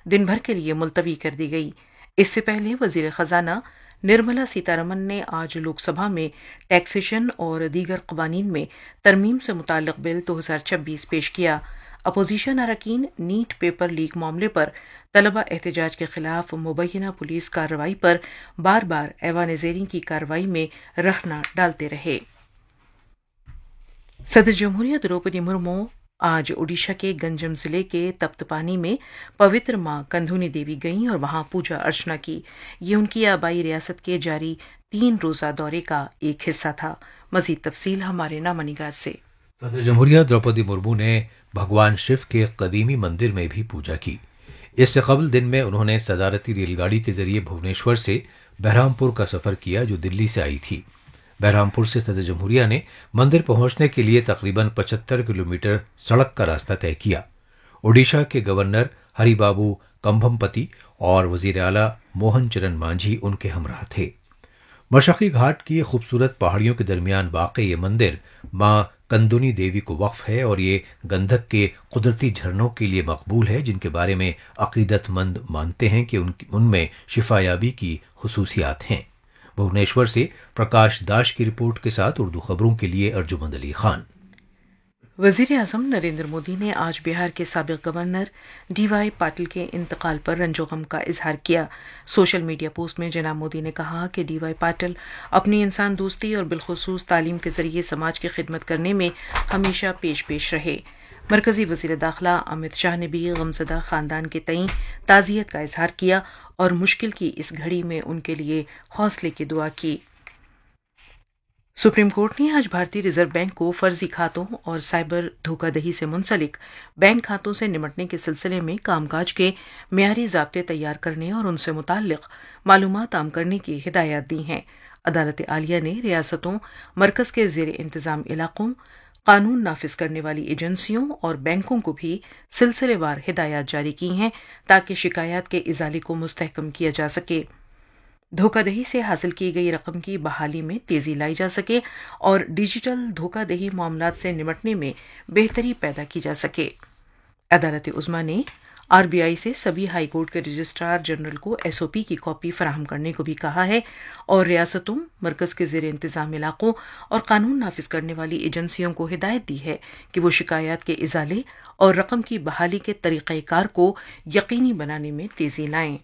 दिन भर के लिए मुलतवी कर दी गई। इससे पहले वजीर खजाना निर्मला सीतारमन ने आज लोकसभा में टैक्सेशन और दीगर कवानीन में तरमीम से मुताल्लिक बिल 2026 पेश किया। अपोजिशन अरकान नीट पेपर लीक मामले पर तलबा एहतजाज के खिलाफ मुबैना पुलिस कार्रवाई पर बार बार ऐवान ज़ेरी की कार्रवाई में रखना डालते रहे। सदर जमहूरिया द्रौपदी मुर्मू आज ओडिशा के गंजम जिले के तप्तपानी में पवित्र मां कंधुनी देवी गईं और वहां पूजा अर्चना की। ये उनकी आबाई रियासत के जारी 3 रोजा दौरे का एक हिस्सा था। मजीद तफसील हमारे नामनिगार से। सदर जमहूरिया द्रौपदी मुर्मू ने भगवान शिव के कदीमी मंदिर में भी पूजा की। इससे कबल दिन में उन्होंने सदारती रेलगाड़ी के जरिए भुवनेश्वर से बहरामपुर का सफर किया जो दिल्ली से आई थी। बहरामपुर से सदर जमहूरिया ने मंदिर पहुंचने के लिए तकरीबन 75 किलोमीटर सड़क का रास्ता तय किया। ओडिशा के गवर्नर हरिबाबू कंभमपति और वजीर आला मोहन चरण मांझी उनके हमराह थे। मशक्की घाट की खूबसूरत पहाड़ियों के दरमियान वाक़ ये मंदिर मां कंदुनी देवी को वक्फ है और ये गंधक के कुदरती झरनों के लिए मकबूल है, जिनके बारे में अकीदतमंद मानते हैं कि उनमें शिफायाबी की खुसूसियात हैं। भुवनेश्वर से प्रकाश दाश की रिपोर्ट के साथ उर्दू खबरों के लिए अर्जुमंद अली खान। वजीर आजम नरेंद्र मोदी ने आज बिहार के साबिक गवर्नर डीवाई पाटिल के इंतकाल पर रंजो गम का इजहार किया। सोशल मीडिया पोस्ट में जनाब मोदी ने कहा कि डीवाई पाटिल अपनी इंसान दोस्ती और बिलखुसूस तालीम के जरिए समाज की खिदमत करने में हमेशा पेश रहे। मरकजी वजीर दाखिला अमित शाह ने भी गमज़दा खानदान के तईं ताज़ियत का इजहार किया और मुश्किल की इस घड़ी में उनके लिए हौसले की दुआ की। सुप्रीम कोर्ट ने आज भारतीय रिजर्व बैंक को फर्जी खातों और साइबर धोखाधड़ी से मुंसलिक बैंक खातों से निपटने के सिलसिले में कामकाज के मेयारी ज़ाब्ते तैयार करने और उनसे मुताल्लिक मालूमात आम करने की हिदायत दी हैं। अदालत आलिया ने रियासतों, मरकज़ के ज़ेर इंतज़ाम इलाकों, कानून नाफिज करने वाली एजेंसियों और बैंकों को भी सिलसिलेवार हिदायत जारी की हैं ताकि शिकायत के इजाले को मुस्तहकम किया जा सके, धोखाधड़ी से हासिल की गई रकम की बहाली में तेजी लाई जा सके और डिजिटल धोखाधड़ी मामलात से निपटने में बेहतरी पैदा की जा सके। अदालत उज़्मा ने आरबीआई से सभी हाई कोर्ट के रजिस्ट्रार जनरल को एसओपी की कॉपी फराहम करने को भी कहा है और रियासतों, मरकज़ के ज़ेर इंतज़ाम इलाकों और कानून नाफिज करने वाली एजेंसियों को हिदायत दी है कि वो शिकायत के इजाले और रकम की बहाली के तरीक़ाकार को यकीनी बनाने में तेज़ी लाएं।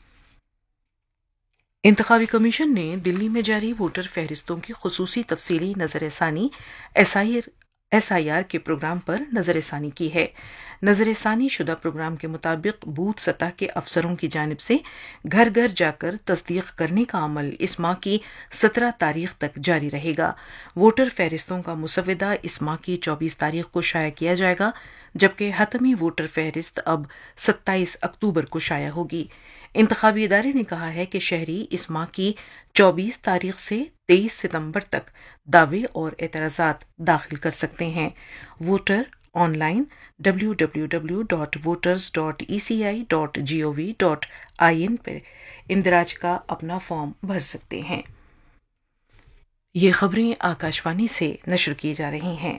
इंतखाबी कमीशन ने दिल्ली में जारी वोटर फहरिस्तों की खुसूसी तफसीली नज़रसानी एसआईआर के प्रोग्राम पर नज़रसानी की है। नज़रसानी शुदा प्रोग्राम के मुताबिक बूथ सतह के अफसरों की जानिब से घर घर जाकर तस्दीक करने का अमल इस माह की 17 तारीख तक जारी रहेगा। वोटर फहरिस्तों का मुसवदा इस माह की 24 तारीख को शाया किया जाएगा, जबकि हतमी वोटर फहरिस्त अब 27 अक्टूबर को शाया होगी। इंतखाबी इदारे ने कहा है कि शहरी इस माह की 24 तारीख से 23 सितंबर तक दावे और एतराज़ात दाखिल कर सकते हैं। वोटर ऑनलाइन www.voters.eci.gov.in पर इंदराज का अपना फॉर्म भर सकते हैं। ये खबरें आकाशवाणी से नशर की जा रही हैं।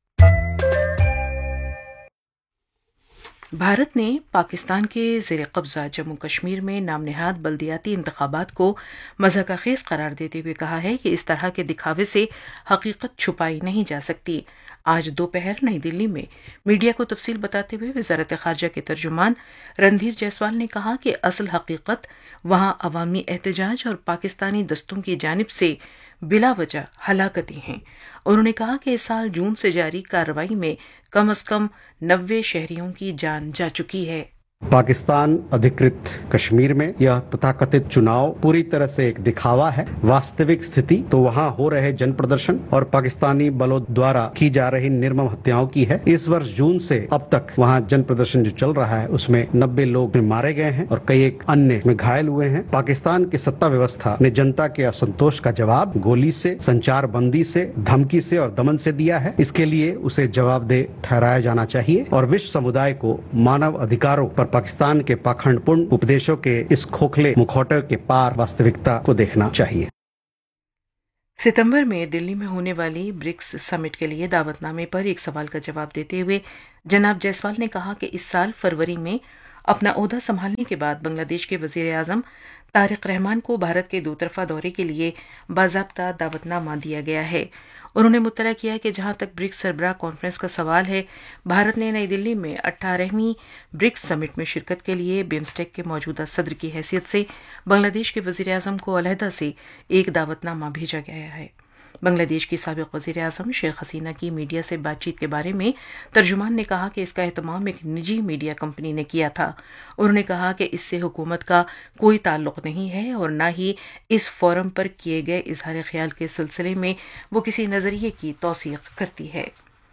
भारत ने पाकिस्तान के ज़ेर कब्ज़ा जम्मू कश्मीर में नामनिहाद बल्दियाती इंतखाबात को मज़ाक़खेज़ करार देते हुए कहा है कि इस तरह के दिखावे से हकीकत छुपाई नहीं जा सकती। आज दोपहर नई दिल्ली में मीडिया को तफसील बताते हुए वज़ारत ख़ारजा के तर्जुमान रणधीर जायसवाल ने कहा कि असल हकीकत वहां अवामी एहतजाज और पाकिस्तानी दस्तों की जानिब से बिला वजह हलाकतें हैं। उन्होंने कहा कि इस साल जून से जारी कार्रवाई में कम से कम 90 शहरियों की जान जा चुकी है। पाकिस्तान अधिकृत कश्मीर में यह तथाकथित चुनाव पूरी तरह से एक दिखावा है। वास्तविक स्थिति तो वहां हो रहे जन प्रदर्शन और पाकिस्तानी बलों द्वारा की जा रही निर्मम हत्याओं की है। इस वर्ष जून से अब तक वहां जन प्रदर्शन जो चल रहा है उसमें 90 लोग मारे गए हैं और कई एक अन्य में घायल हुए हैं। पाकिस्तान की सत्ता व्यवस्था ने जनता के असंतोष का जवाब गोली से, संचार बंदी से, धमकी से और दमन से दिया है। इसके लिए उसे जवाबदेह ठहराया जाना चाहिए और विश्व समुदाय को मानव अधिकारों पर पाकिस्तान के पाखंडपूर्ण उपदेशों के इस खोखले मुखौटे के पार वास्तविकता को देखना चाहिए। सितंबर में दिल्ली में होने वाली ब्रिक्स समिट के लिए दावतनामे पर एक सवाल का जवाब देते हुए जनाब जायसवाल ने कहा कि इस साल फरवरी में अपना ओहदा संभालने के बाद बांग्लादेश के वजीर आजम तारिक रहमान को भारत के 2 तरफा दौरे के लिए बाज़ाब्ता दावतनामा दिया गया है। उन्होंने मुत्तला किया कि जहां तक ब्रिक्स सरबराह कॉन्फ्रेंस का सवाल है, भारत ने नई दिल्ली में 18वीं ब्रिक्स समिट में शिरकत के लिए बिम्स्टेक के मौजूदा सदर की हैसियत से बांग्लादेश के वजीर आजम को अलहदा से एक दावतनामा भेजा गया है। बांग्लादेश की साबिक वजीर आजम शेख हसीना की मीडिया से बातचीत के बारे में तर्जुमान ने कहा कि इसका एहतमाम एक निजी मीडिया कंपनी ने किया था। उन्होंने कहा कि इससे हुकूमत का कोई ताल्लुक नहीं है और न ही इस फोरम पर किए गए इजहार ख्याल के सिलसिले में वो किसी नजरिए की तौसीक करती है।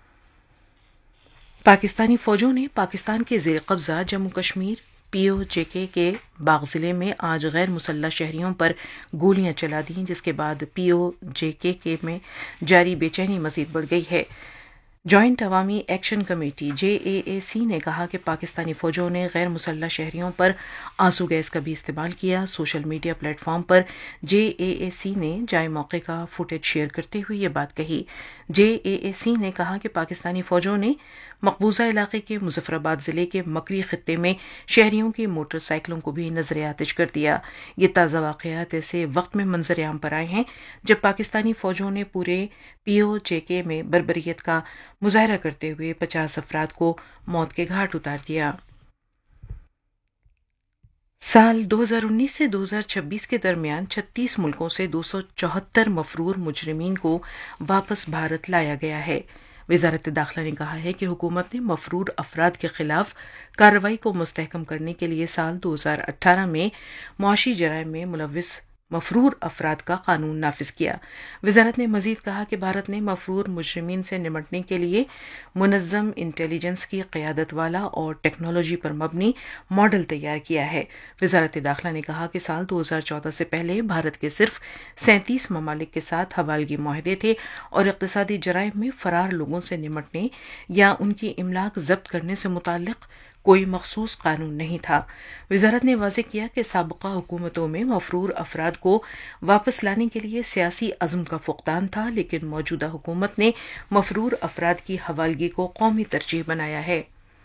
पाकिस्तानी फौजों ने पाकिस्तान के जेर कब्जा जम्मू कश्मीर POJK के बाग जिले में आज गैर मुसल्लह शहरियों पर गोलियां चला दी, जिसके बाद POJK में जारी बेचैनी मजीद बढ़ गई है। जॉइंट अवामी एक्शन कमेटी JAAC ने कहा कि पाकिस्तानी फौजों ने गैर मुसल्लह शहरियों पर आंसू गैस का भी इस्तेमाल किया। सोशल मीडिया प्लेटफॉर्म पर JAAC ने जाए मौके का फुटेज शेयर करते हुए ये बात कही। JAAC ने कहा कि पाकिस्तानी फौजों ने मकबूजा इलाके के मुजफ्फराबाद जिले के मकरी खित्ते में शहरियों की मोटरसाइकिलों को भी नजर आतिश कर दिया। ये ताज़ा वाक़यात ऐसे वक्त में मंजर आम पर आए हैं जब पाकिस्तानी फौजों ने पूरे POJK में बर्बरियत का मुजाहरा करते हुए 50 अफराद को मौत के घाट उतार दिया। साल 2019 से 2026 के दरमियान 36 मुल्कों से 274 मफरूर मुजरिमीन को वापस भारत लाया गया है। वजारत दाखिला ने कहा है कि हुकूमत ने मफरूर अफराद के खिलाफ कार्रवाई को मुस्तहकम करने के लिए साल 2018 में मुआशी जराइम में मुलव्विस मफरूर अफराद का कानून नाफिज किया। वजारत ने मजीद कहा कि भारत ने मफरूर मुजरिमीन से निपटने के लिए मुनज़्ज़म इंटेलिजेंस की क़यादत वाला और टेक्नोलॉजी पर मबनी मॉडल तैयार किया है। वजारत दाखिला ने कहा कि साल 2014 से पहले भारत के सिर्फ 37 ममालिक के साथ हवालगी मुआहदे थे और इक़्तिसादी जराइम में फ़रार लोगों से निपटने या उनकी इमलाक ज़ब्त करने से मुताल्लिक़ कोई मखसूस कानून नहीं था। वजारत ने वाज़ेह किया कि साबिक़ा हुकूमतों में मफरूर अफराद को वापस लाने के लिए सियासी अज़्म का फुक़दान था, लेकिन मौजूदा हुकूमत ने मफरूर अफराद की हवालगी को कौमी तरजीह बनाया है।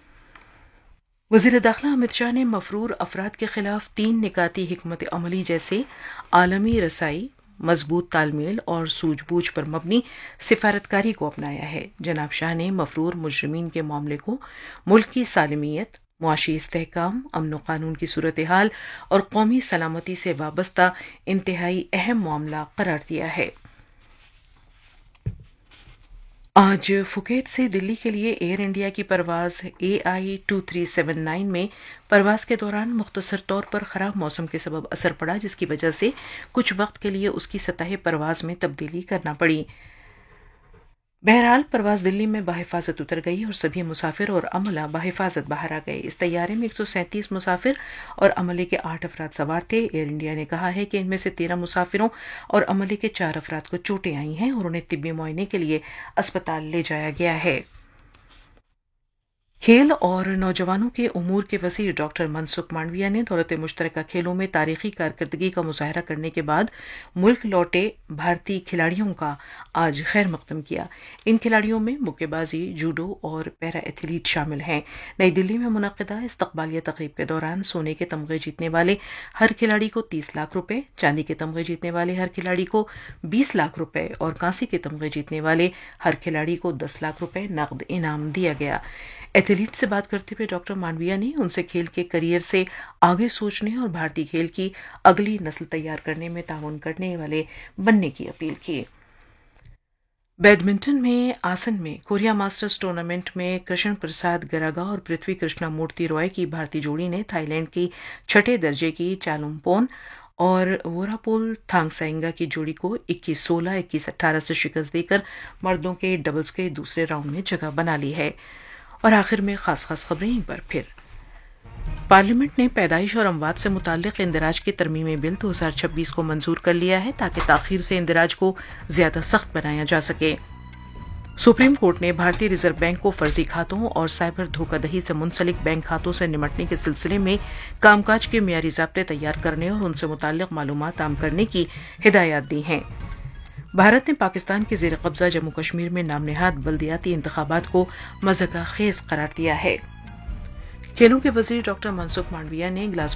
वज़ीर दाखिला अमित शाह ने मफरूर अफराद के खिलाफ 3 निकाती हिकमत अमली जैसे आलमी रसाई, मजबूत तालमेल और सूझबूझ पर मबनी सिफारतकारी को अपनाया है। जनाब शाह ने मफरूर मुजरिमीन के मामले को मुल्क की सालमियत, मुआशी इस्तेहकाम, अमन व कानून की सूरत हाल और कौमी सलामती से वाबस्ता इंतहाई अहम मामला करार दिया है। आज फुकेत से दिल्ली के लिए एयर इंडिया की परवाज AI 2379 में परवाज के दौरान मुख्तसर तौर पर खराब मौसम के सबब असर पड़ा, जिसकी वजह से कुछ वक्त के लिए उसकी सतह परवाज में तब्दीली करना पड़ी। बहरहाल परवाज दिल्ली में बाहिफाजत उतर गई और सभी मुसाफिर और अमला बाहिफाजत बाहर आ गए। इस तैयारे में 137 मुसाफिर और अमले के 8 अफराद सवार थे। एयर इंडिया ने कहा है कि इनमें से 13 मुसाफिरों और अमले के 4 अफराद को चोटें आई हैं और उन्हें तिब्बी मुआयने के लिए अस्पताल ले जाया गया है। खेल और नौजवानों के उमूर के वज़ीर डॉक्टर मनसुख मांडविया ने दौलत मुश्तरका खेलों में तारीखी कारकर्दगी का मुजाहरा करने के बाद मुल्क लौटे भारतीय खिलाड़ियों का आज खैर मकदम किया। इन खिलाड़ियों में मुक्केबाजी, जूडो और पैरा एथलीट शामिल हैं। नई दिल्ली में मुनक़्क़िदा इस्तक़बालिया तक़रीब के दौरान सोने के तमग़े जीतने वाले हर खिलाड़ी को 30 लाख रुपये, चांदी के तमग़े जीतने वाले हर खिलाड़ी को 20 लाख रुपये और कांसी के तमग़े जीतने वाले हर खिलाड़ी को 10 लाख रुपये नकद इनाम दिया गया। एथलीट से बात करते हुए डॉक्टर मांडविया ने उनसे खेल के करियर से आगे सोचने और भारतीय खेल की अगली नस्ल तैयार करने में ताउन करने वाले बनने की अपील की। बैडमिंटन में आसन में कोरिया मास्टर्स टूर्नामेंट में कृष्ण प्रसाद गरागा और पृथ्वी कृष्णा मूर्ति रॉय की भारतीय जोड़ी ने थाईलैंड की 6ठे दर्जे की चालुमपोन और वोरापोल थांगसाइंगा की जोड़ी को 21-16, 21-18 से शिकस्त देकर मर्दों के डबल्स के दूसरे राउंड में जगह बना ली है। और आखिर में खास खबरें एक बार फिर। पार्लियामेंट ने पैदाइश और अमवात से मुताल्लिक इंदिराज के तरमीमी बिल 2026 को मंजूर कर लिया है ताकि ताखीर से इंदिराज को ज्यादा सख्त बनाया जा सके। सुप्रीम कोर्ट ने भारतीय रिजर्व बैंक को फर्जी खातों और साइबर धोखाधड़ी से मुंसलिक बैंक खातों से निपटने के सिलसिले में कामकाज के मियारी ज़ाब्ते तैयार करने और उनसे मुताल्लिक मालूमात आम करने की हिदायत दी हैं। भारत ने पाकिस्तान के ज़ेर कब्जा जम्मू कश्मीर में नामनेहाद बल्दियाती इंतखाबात को मज़ाक़ खेज़ करार दिया है। खेलों के वजीर डॉक्टर मनसुख मांडविया ने ग्लासगो